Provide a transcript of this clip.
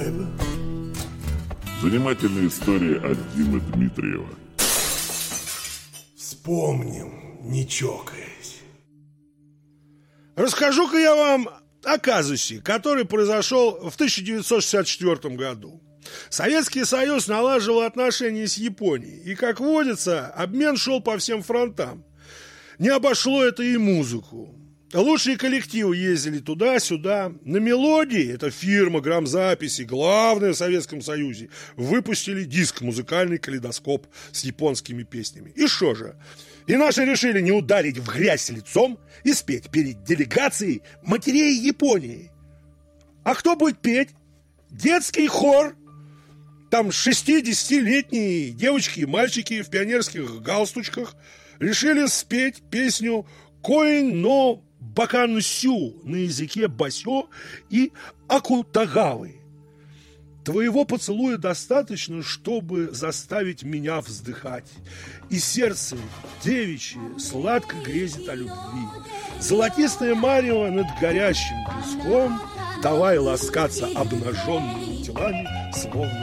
Николаева. Занимательная история от Димы Дмитриева. Вспомним, не чокаясь. Расскажу-ка я вам о казусе, который произошел в 1964 году. Советский Союз налаживал отношения с Японией, и, как водится, обмен шел по всем фронтам. Не обошло это и музыку. Лучшие коллективы ездили туда-сюда. На «Мелодии», это фирма грамзаписи, главная в Советском Союзе, выпустили диск «Музыкальный калейдоскоп» с японскими песнями. И что же? И наши решили не ударить в грязь лицом и спеть перед делегацией матерей Японии. А кто будет петь? Детский хор. Там 60-летние девочки и мальчики в пионерских галстучках решили спеть песню «Коин но Бакансю» на языке басё и акутагавы. Твоего поцелуя достаточно, чтобы заставить меня вздыхать. И сердце девичье сладко грезит о любви. Золотистое марево над горящим песком, давай ласкаться обнаженными телами, словно